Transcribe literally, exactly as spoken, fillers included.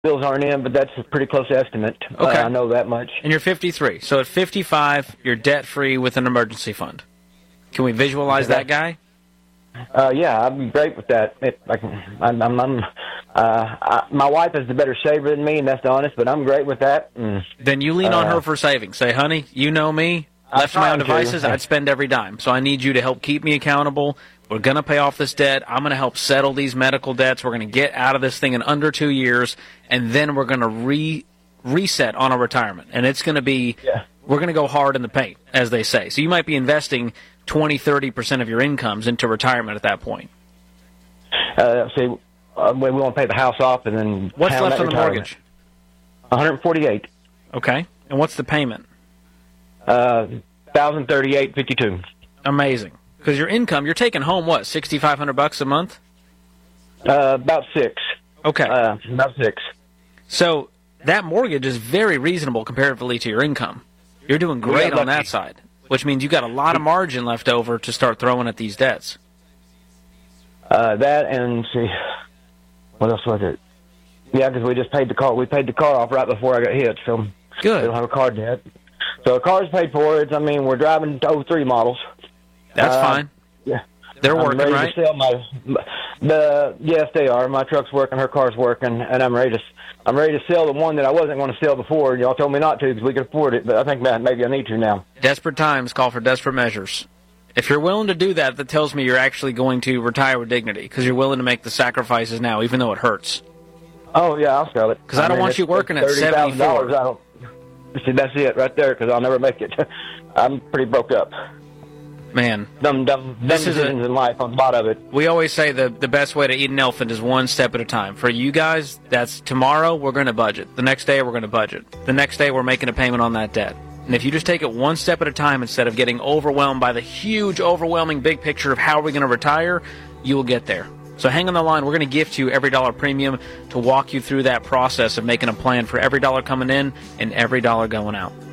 bills aren't in, but that's a pretty close estimate. Okay. Uh, I know that much. And you're fifty-three. So at fifty-five, you're debt-free with an emergency fund. Can we visualize that guy? Uh, yeah, I'd be great with that. It, I can, I'm, I'm, I'm, uh, I, my wife is the better saver than me, and that's honest, but I'm great with that. And, then you lean on uh, her for savings. Say, honey, you know me. Left to my own devices, I'd spend every dime. So I need you to help keep me accountable. We're going to pay off this debt. I'm going to help settle these medical debts. We're going to get out of this thing in under two years, and then we're going to re reset on our retirement. And it's going to be, yeah. we're going to go hard in the paint, as they say. So you might be investing twenty, thirty percent of your incomes into retirement at that point. Uh, see, uh, we want to pay the house off, and then what's left on the mortgage? one hundred forty-eight. Okay, and what's the payment? Uh, one thousand thirty-eight fifty-two. Amazing, because your income, you're taking home what, sixty-five hundred bucks a month? Uh, about six. Okay, uh, about six. So that mortgage is very reasonable comparatively to your income. You're doing great on that side, which means you got a lot of margin left over to start throwing at these debts. Uh, that and see, what else was it? Yeah, because we just paid the car. We paid the car off right before I got hit, so good. We don't have a car debt. So the car's paid for. It's, I mean, we're driving oh three models. That's uh, fine. Yeah, they're I'm working, ready right? To sell my, the yes, they are. My truck's working, her car's working, and I'm ready to. I'm ready to sell the one that I wasn't going to sell before. Y'all told me not to because we could afford it, but I think that maybe I need to now. Desperate times call for desperate measures. If you're willing to do that, that tells me you're actually going to retire with dignity because you're willing to make the sacrifices now, even though it hurts. Oh yeah, I'll sell it. Because I, I don't mean, want you working at seventy-four. I don't. See, that's it right there, because I'll never make it. I'm pretty broke up. Man. Dumb, dumb, dumb this decisions is a, in life on the bottom of it. We always say the, the best way to eat an elephant is one step at a time. For you guys, that's tomorrow, we're going to budget. The next day, we're going to budget. The next day, we're making a payment on that debt. And if you just take it one step at a time instead of getting overwhelmed by the huge, overwhelming big picture of how are we going to retire, you will get there. So hang on the line. We're going to gift you Every Dollar Premium to walk you through that process of making a plan for every dollar coming in and every dollar going out.